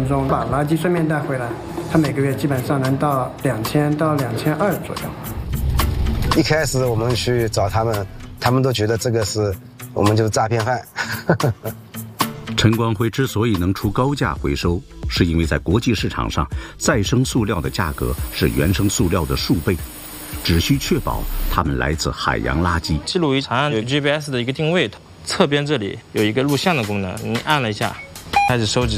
民众把垃圾顺便带回来，他每个月基本上能到2000到2200左右。 一开始我们去找他们，他们都觉得这个是我们就是诈骗犯。 陈光辉之所以能出高价回收，是因为在国际市场上，再生塑料的价格是原生塑料的数倍，只需确保它们来自海洋垃圾。 记录仪上有 GPS 的一个定位，侧边这里有一个录像的功能，你按了一下，开始收集。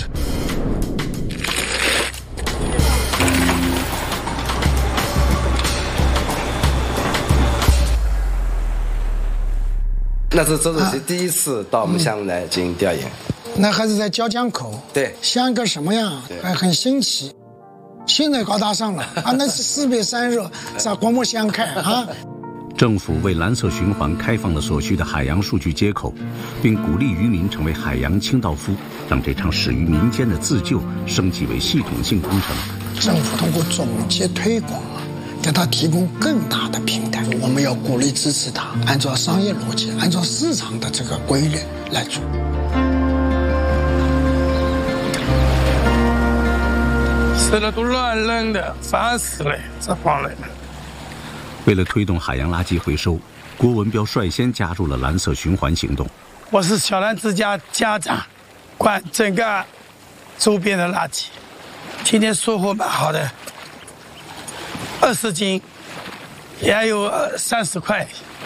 那是周主席第一次到我们项目来进行调研。 那还是在椒江口， 对， 像个什么样，还很新奇。现在高大上了啊，那是士别三日，咋刮目相看啊！ 政府为蓝色循环开放了所需的海洋数据接口，并鼓励渔民成为海洋清道夫，让这场始于民间的自救升级为系统性工程。 政府通过总结推广给他提供更大的平台，我们要鼓励支持他，按照商业逻辑，按照市场的这个规律来做。 吃的都乱扔的，烦死了，这帮人。 为了推动海洋垃圾回收，郭文彪率先加入了蓝色循环行动。 我是小兰之家家长，管整个周边的垃圾。今天收获蛮好的，20斤，也有30块。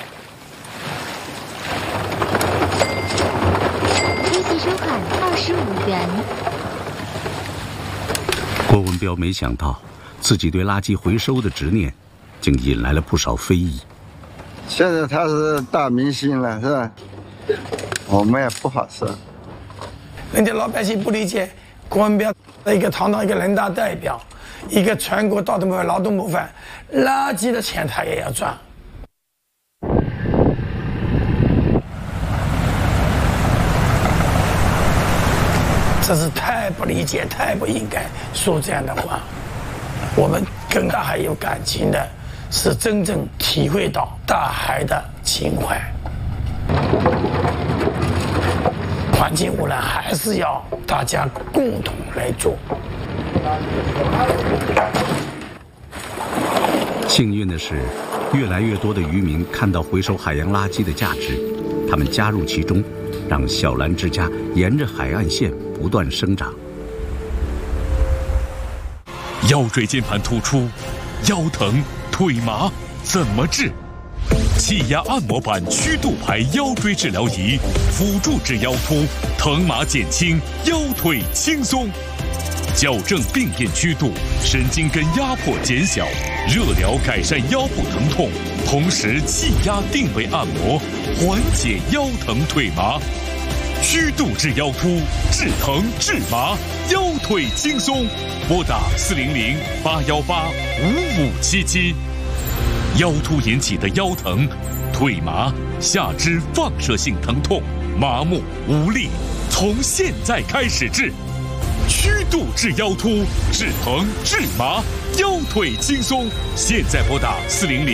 立即收款25元。 郭文彪没想到，自己对垃圾回收的执念，竟引来了不少非议。 现在他是大明星了，是吧？我们也不好说。 人家老百姓不理解，郭文彪一个堂堂一个人大代表，一个全国道德模范、劳动模范，垃圾的钱他也要赚。这是太不理解，太不应该说这样的话。我们跟大海有感情的，是真正体会到大海的情怀。环境污染还是要大家共同来做。 幸运的是，越来越多的渔民看到回收海洋垃圾的价值，他们加入其中，让小兰之家沿着海岸线不断生长。 腰椎间盘突出、腰疼、腿麻怎么治？气压按摩板曲度排腰椎治疗仪，辅助治腰突，疼麻减轻，腰腿轻松。矫正病变曲度，神经根压迫减小，热疗改善腰部疼痛，同时气压定位按摩，缓解腰疼腿麻。曲度治腰突，治疼治麻，腰腿轻松。拨打400-818-5577。腰突引起的腰疼、腿麻、下肢放射性疼痛、麻木无力，从现在开始治。曲度治腰突，治疼治麻，腰腿轻松。现在拨打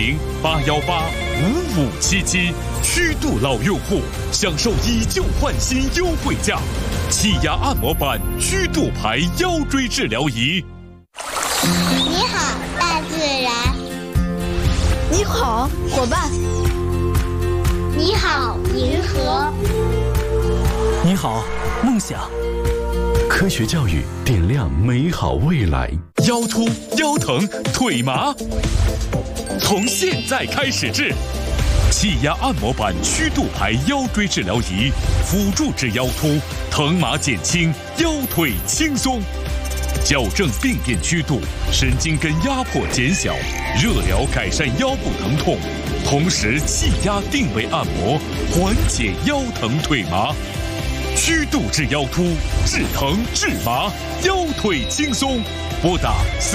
400-818-5577。曲度老用户享受以旧换新优惠价，气压按摩板曲度排腰椎治疗仪。 你好，大自然。 你好，伙伴。 你好，银河。 你好，梦想。科学教育点亮美好未来。 腰突、腰疼、腿麻，从现在开始治。气压按摩板曲度排腰椎治疗仪，辅助治腰突，疼麻减轻，腰腿轻松。矫正病变曲度，神经根压迫减小，热疗改善腰部疼痛，同时气压定位按摩，缓解腰疼腿麻。曲度治腰突，治疼治麻，腰腿轻松。拨打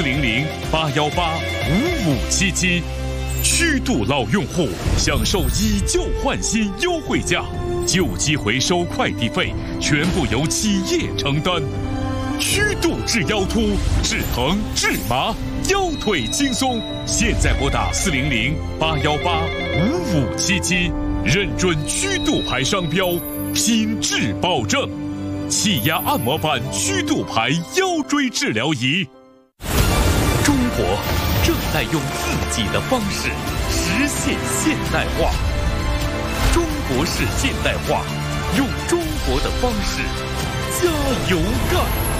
400-818-5577。曲度老用户享受以旧换新优惠价，旧机回收快递费全部由企业承担。曲度治腰突，治疼治麻，腰腿轻松。现在拨打400-818-5577，认准曲度牌商标，品质保证。 气压按摩板曲度牌腰椎治疗仪。中国正在用自己的方式实现现代化。中国式现代化，用中国的方式加油干！